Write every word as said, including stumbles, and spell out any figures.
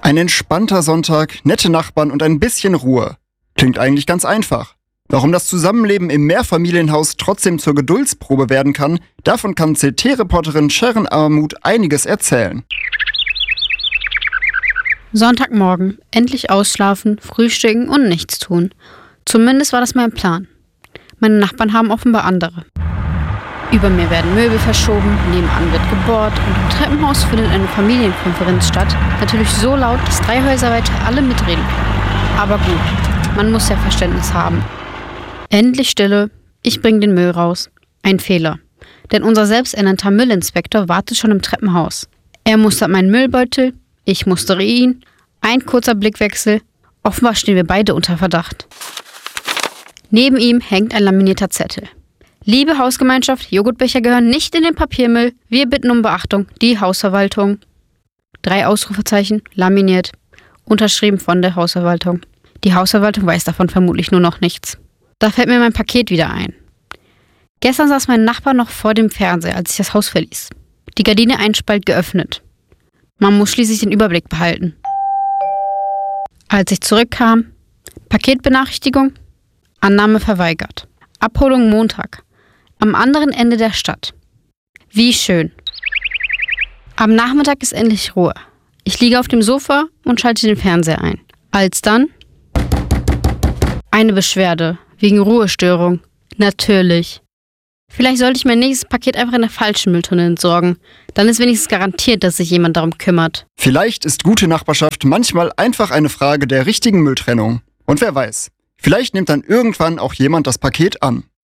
Ein entspannter Sonntag, nette Nachbarn und ein bisschen Ruhe. Klingt eigentlich ganz einfach. Warum das Zusammenleben im Mehrfamilienhaus trotzdem zur Geduldsprobe werden kann, davon kann C T-Reporterin Sharon Armut einiges erzählen. Sonntagmorgen, endlich ausschlafen, frühstücken und nichts tun. Zumindest war das mein Plan. Meine Nachbarn haben offenbar andere. Über mir werden Möbel verschoben, nebenan wird gebohrt und im Treppenhaus findet eine Familienkonferenz statt. Natürlich so laut, dass drei Häuser weiter alle mitreden können. Aber gut, man muss ja Verständnis haben. Endlich Stille, ich bringe den Müll raus. Ein Fehler. Denn unser selbsternannter Müllinspektor wartet schon im Treppenhaus. Er mustert meinen Müllbeutel, ich mustere ihn. Ein kurzer Blickwechsel. Offenbar stehen wir beide unter Verdacht. Neben ihm hängt ein laminierter Zettel. Liebe Hausgemeinschaft, Joghurtbecher gehören nicht in den Papiermüll. Wir bitten um Beachtung. Die Hausverwaltung. Drei Ausrufezeichen, laminiert. Unterschrieben von der Hausverwaltung. Die Hausverwaltung weiß davon vermutlich nur noch nichts. Da fällt mir mein Paket wieder ein. Gestern saß mein Nachbar noch vor dem Fernseher, als ich das Haus verließ. Die Gardine ein Spalt geöffnet. Man muss schließlich den Überblick behalten. Als ich zurückkam, Paketbenachrichtigung, Annahme verweigert. Abholung Montag. Am anderen Ende der Stadt. Wie schön. Am Nachmittag ist endlich Ruhe. Ich liege auf dem Sofa und schalte den Fernseher ein. Alsdann eine Beschwerde wegen Ruhestörung. Natürlich. Vielleicht sollte ich mein nächstes Paket einfach in der falschen Mülltonne entsorgen. Dann ist wenigstens garantiert, dass sich jemand darum kümmert. Vielleicht ist gute Nachbarschaft manchmal einfach eine Frage der richtigen Mülltrennung. Und wer weiß, vielleicht nimmt dann irgendwann auch jemand das Paket an.